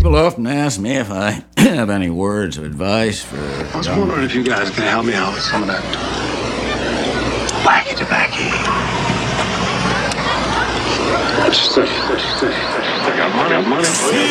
People often ask me if I have any words of advice for. I was wondering if you guys can help me out with some of that wacky tobacco. I got money.